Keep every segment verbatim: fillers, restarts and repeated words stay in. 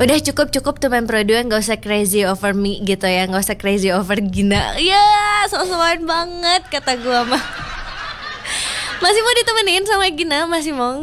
Udah cukup-cukup teman Pro dua, gak usah crazy over me gitu ya. Gak usah crazy over Gina. Ya sok-sokan banget kata gue mah. Masih mau ditemenin sama Gina? Masih mau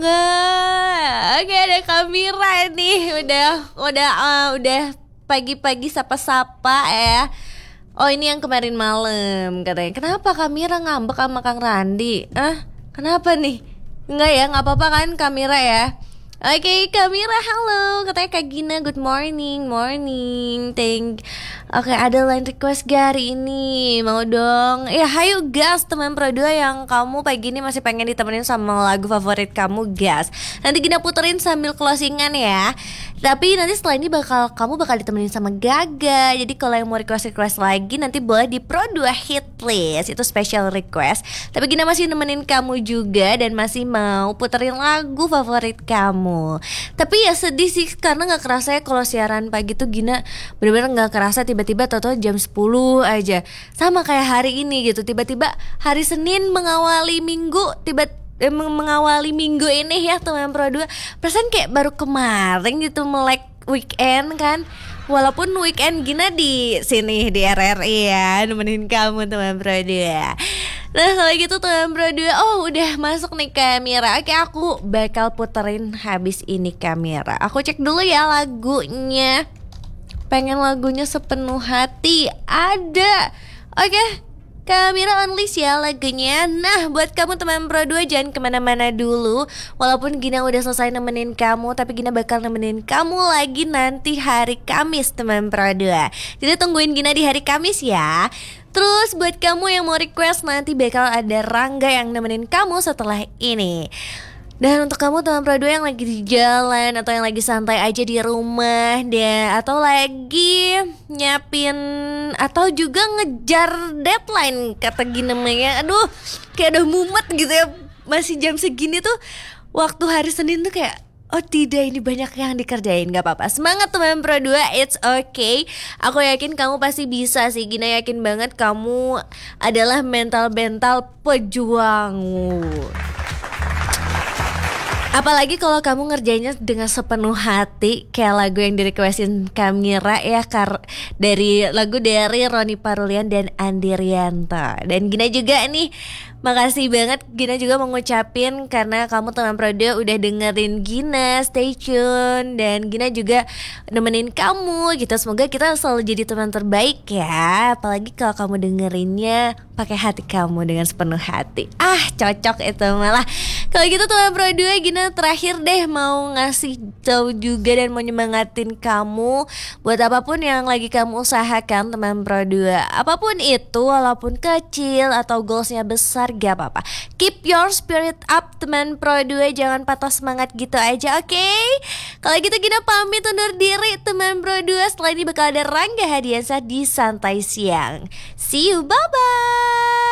gak? Oke, ada Kamira nih. Udah Udah uh, Udah pagi-pagi sapa-sapa ya. Oh ini yang kemarin malam katanya. Kenapa Kamira ngambek sama Kang Randi? Ah, kenapa nih? Enggak ya, gak apa-apa kan Kamira ya. Oke, okay, Kamira, halo. Katanya Kak Gina, good morning, morning. Thank. Oke, okay, ada line request gak hari ini? Mau dong. Ya, hayu gas teman Pro dua yang kamu pagi ini masih pengen ditemenin sama lagu favorit kamu, gas. Nanti Gina puterin sambil closingan ya. Tapi nanti setelah ini bakal kamu bakal ditemenin sama Gaga. Jadi kalau yang mau request-request lagi nanti boleh di Pro dua hit list. Itu special request. Tapi Gina masih nemenin kamu juga dan masih mau puterin lagu favorit kamu. Tapi ya sedih sih karena gak kerasa ya kalau siaran pagi tuh Gina bener-bener gak kerasa tiba-tiba tau-tau jam sepuluh aja. Sama kayak hari ini gitu, tiba-tiba hari Senin mengawali minggu, tiba eh, mengawali minggu ini ya teman Pro dua. Perasaan kayak baru kemarin gitu melek weekend kan. Walaupun weekend Gina di sini di R R I ya, nemenin kamu teman Pro dua. Nah kalau gitu teman Pro dua, oh udah masuk nih Kamira. Oke, aku bakal puterin habis ini Kamira. Aku cek dulu ya lagunya. Pengen lagunya sepenuh hati. Ada. Oke, Kamira unleash ya lagunya. Nah buat kamu teman Pro dua jangan kemana-mana dulu. Walaupun Gina udah selesai nemenin kamu, tapi Gina bakal nemenin kamu lagi nanti hari Kamis teman Pro dua. Jadi tungguin Gina di hari Kamis ya. Terus buat kamu yang mau request, nanti bakal ada Rangga yang nemenin kamu setelah ini. Dan untuk kamu teman Pro dua yang lagi di jalan atau yang lagi santai aja di rumah deh, atau lagi nyiapin atau juga ngejar deadline kata Gina namanya. Aduh, kayak udah mumet gitu ya. Masih jam segini tuh waktu hari Senin tuh kayak oh tidak, ini banyak yang dikerjain. Gak apa-apa, semangat teman Pro dua, it's okay. Aku yakin kamu pasti bisa sih. Gina yakin banget kamu adalah mental-mental pejuang. Apalagi kalau kamu ngerjainnya dengan sepenuh hati, kayak lagu yang di-requestin Kamira ya, kar- dari lagu dari Roni Parulian dan Andi Rianto. Dan Gina juga nih, makasih banget Gina juga mau ngucapin karena kamu teman Pro dua udah dengerin Gina, stay tune. Dan Gina juga nemenin kamu gitu. Semoga kita selalu jadi teman terbaik ya. Apalagi kalau kamu dengerinnya pakai hati kamu dengan sepenuh hati. Ah cocok itu malah. Kalau gitu teman Pro dua, Gina terakhir deh mau ngasih tahu juga dan mau nyemangatin kamu buat apapun yang lagi kamu usahakan teman Pro dua. Apapun itu, walaupun kecil atau goalsnya besar gak apa-apa. Keep your spirit up teman Pro dua, jangan patah semangat gitu aja, oke? Okay? Kalau gitu Gina pamit undur diri teman Pro dua. Setelah ini bakal ada Rangga Hadiansah di Santai Siang. See you, bye-bye.